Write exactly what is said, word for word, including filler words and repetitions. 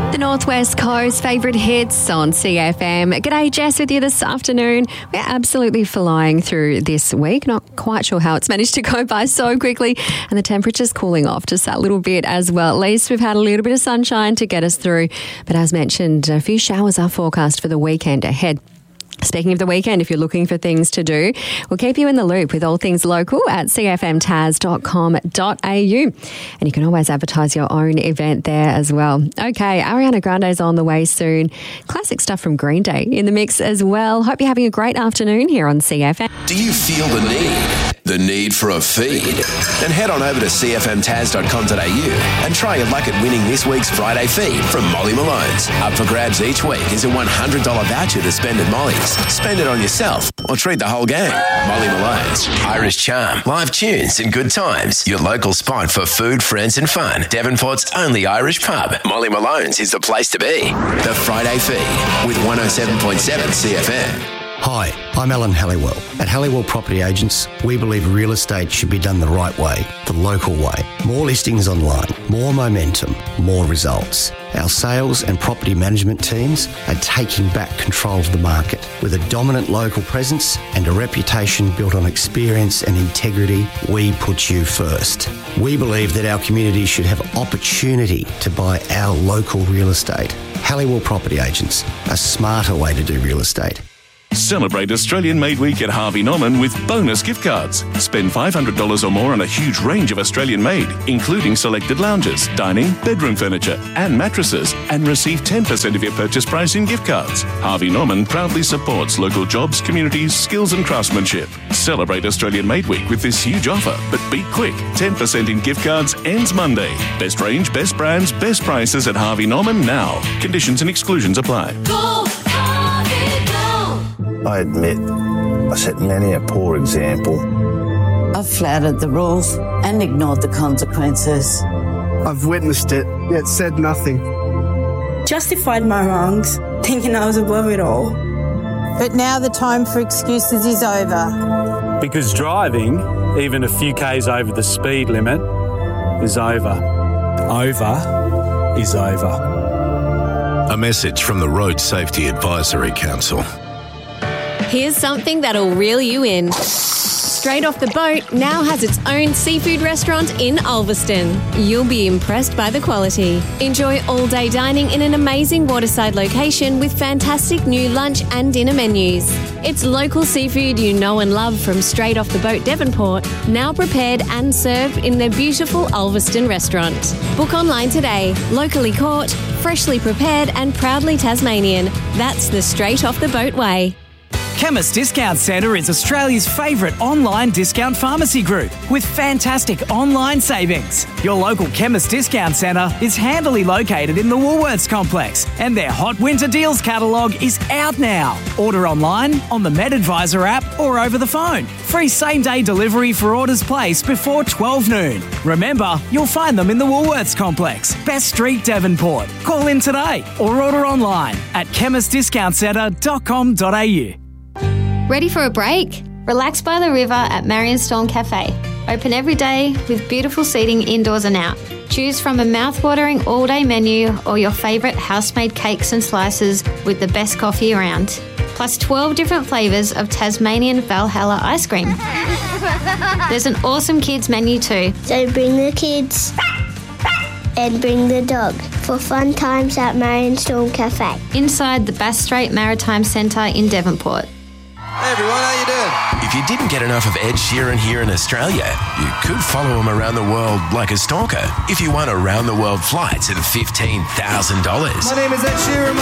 The Northwest Coast favourite hits on C F M. G'day, Jess with you this afternoon. We're absolutely flying through this week. Not quite sure how it's managed to go by so quickly. And the temperature's cooling off just that little bit as well. At least we've had a little bit of sunshine to get us through. But as mentioned, a few showers are forecast for the weekend ahead. Speaking of the weekend, if you're looking for things to do, we'll keep you in the loop with all things local at c f m taz dot com dot a u. And you can always advertise your own event there as well. Okay, Ariana Grande's on the way soon. Classic stuff from Green Day in the mix as well. Hope you're having a great afternoon here on C F M. Do you feel the need? The need for a feed? Then head on over to c f m taz dot com dot a u and try your luck at winning this week's Friday feed from Molly Malone's. Up for grabs each week is a one hundred dollars voucher to spend at Molly's. Spend it on yourself or treat the whole gang. Molly Malone's. Irish charm, live tunes and good times. Your local spot for food, friends and fun. Devonport's only Irish pub. Molly Malone's is the place to be. The Friday feed with one oh seven point seven C F M. Hi, I'm Alan Halliwell. At Halliwell Property Agents, we believe real estate should be done the right way, the local way. More listings online, more momentum, more results. Our sales and property management teams are taking back control of the market. With a dominant local presence and a reputation built on experience and integrity, we put you first. We believe that our community should have opportunity to buy our local real estate. Halliwell Property Agents, a smarter way to do real estate. Celebrate Australian Made Week at Harvey Norman with bonus gift cards. Spend five hundred dollars or more on a huge range of Australian made, including selected lounges, dining, bedroom furniture and mattresses, and receive ten percent of your purchase price in gift cards. Harvey Norman proudly supports local jobs, communities, skills and craftsmanship. Celebrate Australian Made Week with this huge offer, but be quick. ten percent in gift cards ends Monday. Best range, best brands, best prices at Harvey Norman now. Conditions and exclusions apply. Go, Harvey, go! I admit, I set many a poor example. I've flouted the rules and ignored the consequences. I've witnessed it, yet said nothing. Justified my wrongs, thinking I was above it all. But now the time for excuses is over. Because driving, even a few k's over the speed limit, is over. Over is over. A message from the Road Safety Advisory Council. Here's something that'll reel you in. Straight Off the Boat now has its own seafood restaurant in Ulverston. You'll be impressed by the quality. Enjoy all-day dining in an amazing waterside location with fantastic new lunch and dinner menus. It's local seafood you know and love from Straight Off the Boat Devonport, now prepared and served in their beautiful Ulverston restaurant. Book online today. Locally caught, freshly prepared and proudly Tasmanian. That's the Straight Off the Boat way. Chemist Discount Centre is Australia's favourite online discount pharmacy group with fantastic online savings. Your local Chemist Discount Centre is handily located in the Woolworths complex and their Hot Winter Deals catalogue is out now. Order online, on the MedAdvisor app or over the phone. Free same-day delivery for orders placed before twelve noon. Remember, you'll find them in the Woolworths complex, Best Street, Devonport. Call in today or order online at chemist discount centre dot com dot a u. Ready for a break? Relax by the river at Marion Storm Cafe. Open every day with beautiful seating indoors and out. Choose from a mouth-watering all-day menu or your favourite house-made cakes and slices with the best coffee around. Plus twelve different flavours of Tasmanian Valhalla ice cream. There's an awesome kids menu too. So bring the kids and bring the dog for fun times at Marion Storm Cafe. Inside the Bass Strait Maritime Centre in Devonport. Hey everyone, how you doing? If you didn't get enough of Ed Sheeran here in Australia, you could follow him around the world like a stalker if you won around the world flights at fifteen thousand dollars. My name is Ed Sheeran.